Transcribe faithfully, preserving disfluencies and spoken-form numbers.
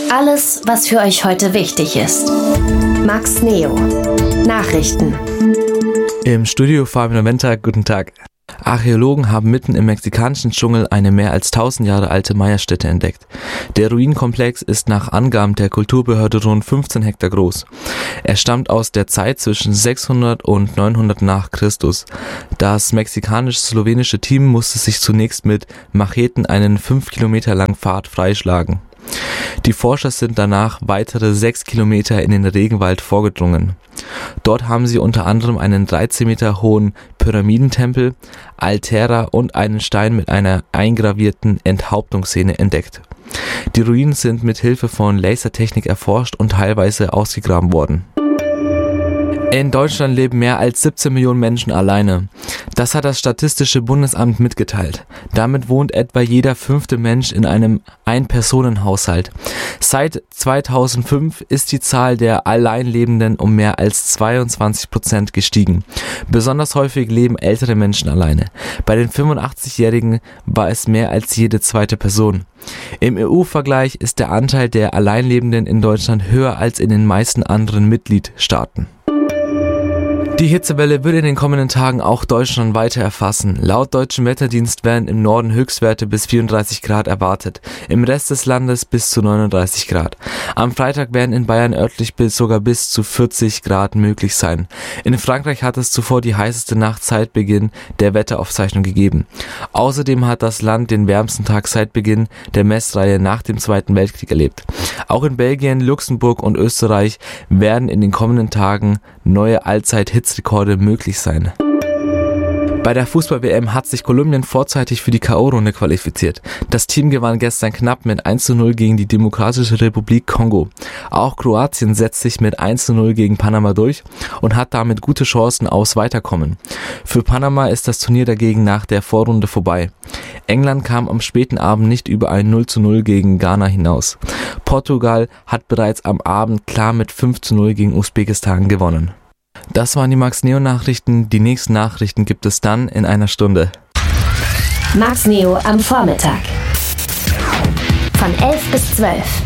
Alles, was für euch heute wichtig ist. Max Neo. Nachrichten. Im Studio Fabian Wenter, guten Tag. Archäologen haben mitten im mexikanischen Dschungel eine mehr als tausend Jahre alte Maya-Stätte entdeckt. Der Ruinenkomplex ist nach Angaben der Kulturbehörde rund fünfzehn Hektar groß. Er stammt aus der Zeit zwischen sechshundert und neunhundert nach Christus. Das mexikanisch-slowenische Team musste sich zunächst mit Macheten einen fünf Kilometer langen Pfad freischlagen. Die Forscher sind danach weitere sechs Kilometer in den Regenwald vorgedrungen. Dort haben sie unter anderem einen dreizehn Meter hohen Pyramidentempel, Altäre und einen Stein mit einer eingravierten Enthauptungsszene entdeckt. Die Ruinen sind mit Hilfe von Lasertechnik erforscht und teilweise ausgegraben worden. In Deutschland leben mehr als siebzehn Millionen Menschen alleine. Das hat das Statistische Bundesamt mitgeteilt. Damit wohnt etwa jeder fünfte Mensch in einem Ein-Personen-Haushalt. Seit zweitausendfünf ist die Zahl der Alleinlebenden um mehr als zweiundzwanzig Prozent gestiegen. Besonders häufig leben ältere Menschen alleine. Bei den fünfundachtzigjährigen war es mehr als jede zweite Person. Im E U-Vergleich ist der Anteil der Alleinlebenden in Deutschland höher als in den meisten anderen Mitgliedstaaten. Die Hitzewelle wird in den kommenden Tagen auch Deutschland weiter erfassen. Laut Deutschem Wetterdienst werden im Norden Höchstwerte bis vierunddreißig Grad erwartet, im Rest des Landes bis zu neununddreißig Grad. Am Freitag werden in Bayern örtlich bis sogar bis zu vierzig Grad möglich sein. In Frankreich hat es zuvor die heißeste Nacht seit Beginn der Wetteraufzeichnung gegeben. Außerdem hat das Land den wärmsten Tag seit Beginn der Messreihe nach dem Zweiten Weltkrieg erlebt. Auch in Belgien, Luxemburg und Österreich werden in den kommenden Tagen neue Allzeit-Hitzrekorde möglich sein. Bei der Fußball-W M hat sich Kolumbien vorzeitig für die K O-Runde qualifiziert. Das Team gewann gestern knapp mit eins zu null gegen die Demokratische Republik Kongo. Auch Kroatien setzt sich mit eins zu null gegen Panama durch und hat damit gute Chancen aufs Weiterkommen. Für Panama ist das Turnier dagegen nach der Vorrunde vorbei. England kam am späten Abend nicht über ein null zu null gegen Ghana hinaus. Portugal hat bereits am Abend klar mit fünf zu null gegen Usbekistan gewonnen. Das waren die Max Neo Nachrichten. Die nächsten Nachrichten gibt es dann in einer Stunde. Max Neo am Vormittag. Von elf bis zwölf.